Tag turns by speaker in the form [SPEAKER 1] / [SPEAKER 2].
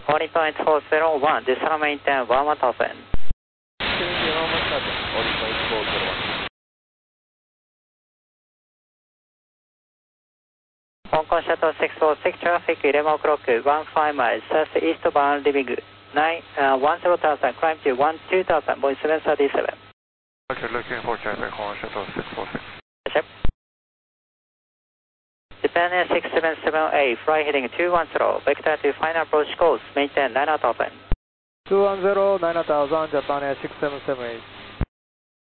[SPEAKER 1] Holding point 401, descend maintain 11,000. Hong Kong Shuttle 646, traffic 11 o'clock, 15 miles, southeast bound living 10,000, climb to 12,000, Boeing 737.
[SPEAKER 2] Okay, looking for traffic, Hong Kong Shuttle 646.
[SPEAKER 1] Yes, Japan 6778, fly heading 210, vector to final approach course, maintain 9000.
[SPEAKER 3] 210, 9000, Japan 6778.